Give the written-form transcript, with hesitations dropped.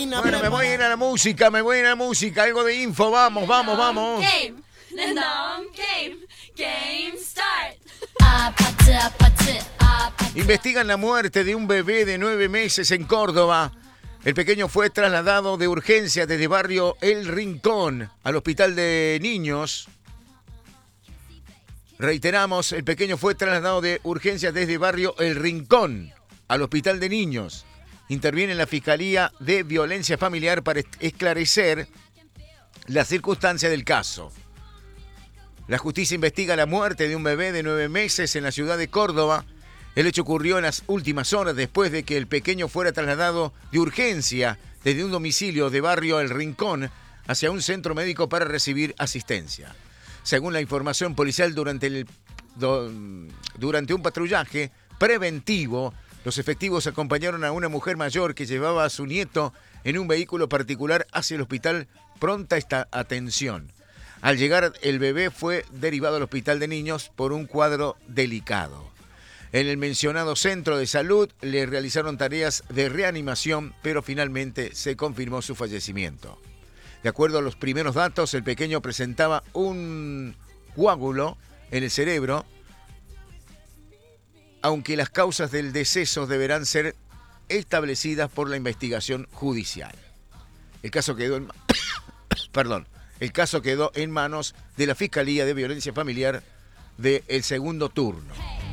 Bueno, me voy a ir a la música, algo de info, vamos. Game, start. Investigan la muerte de un bebé de 9 meses en Córdoba. El pequeño fue trasladado de urgencia desde barrio El Rincón al hospital de niños. Reiteramos, el pequeño fue trasladado de urgencia desde barrio El Rincón al hospital de niños. Interviene la Fiscalía de Violencia Familiar para esclarecer las circunstancias del caso. La justicia investiga la muerte de un bebé de 9 meses en la ciudad de Córdoba. El hecho ocurrió en las últimas horas después de que el pequeño fuera trasladado de urgencia desde un domicilio de barrio El Rincón hacia un centro médico para recibir asistencia. Según la información policial, durante un patrullaje preventivo, los efectivos acompañaron a una mujer mayor que llevaba a su nieto en un vehículo particular hacia el hospital Pronta Atención. Al llegar, el bebé fue derivado al hospital de niños por un cuadro delicado. En el mencionado centro de salud le realizaron tareas de reanimación, pero finalmente se confirmó su fallecimiento. De acuerdo a los primeros datos, el pequeño presentaba un coágulo en el cerebro, aunque las causas del deceso deberán ser establecidas por la investigación judicial. El caso quedó en manos de la Fiscalía de Violencia Familiar del segundo turno.